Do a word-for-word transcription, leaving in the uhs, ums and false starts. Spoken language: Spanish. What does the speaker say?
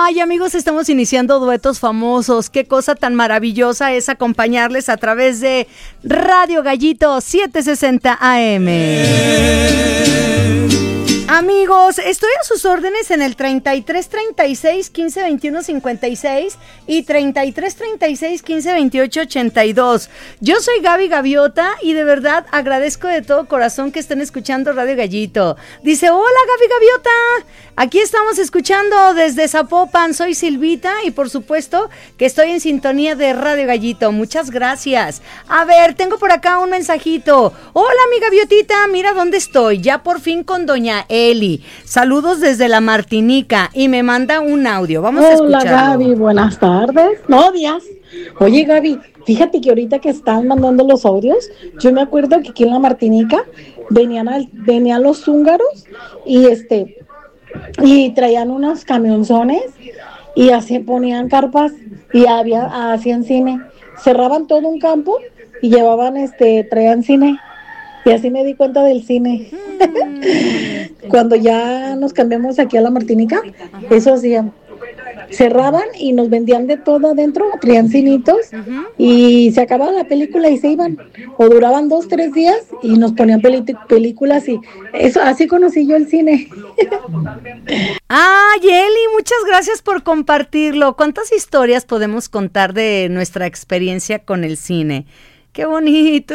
Ay, amigos, estamos iniciando duetos famosos. Qué cosa tan maravillosa es acompañarles a través de Radio Gallito setecientos sesenta A M. Amigos, estoy a sus órdenes en el treinta y tres, treinta y seis, quince, veintiuno, cincuenta y seis y treinta y tres, treinta y seis, quince, veintiocho, ochenta y dos. Yo soy Gaby Gaviota y de verdad agradezco de todo corazón que estén escuchando Radio Gallito. Dice, hola Gaby Gaviota, aquí estamos escuchando desde Zapopan, soy Silvita y por supuesto que estoy en sintonía de Radio Gallito. Muchas gracias. A ver, tengo por acá un mensajito. Hola mi Gaviotita, mira dónde estoy, ya por fin con doña Eli. Saludos desde la Martinica y me manda un audio. Vamos Hola, a escucharlo. Hola Gaby, buenas tardes. No, días. Oye Gaby, fíjate que ahorita que están mandando los audios, yo me acuerdo que aquí en la Martinica venían, al, venían los húngaros y este y traían unos camionzones y así ponían carpas y había hacían cine. Cerraban todo un campo y llevaban este traían cine. Y así me di cuenta del cine. Mm. Cuando ya nos cambiamos aquí a la Martinica, eso hacían. Cerraban y nos vendían de todo adentro, traían cinitos, uh-huh. Y se acababa la película y se iban. O duraban dos, tres días y nos ponían peli- películas y eso, así conocí yo el cine. Ay, Eli, muchas gracias por compartirlo. ¿Cuántas historias podemos contar de nuestra experiencia con el cine? Qué bonito.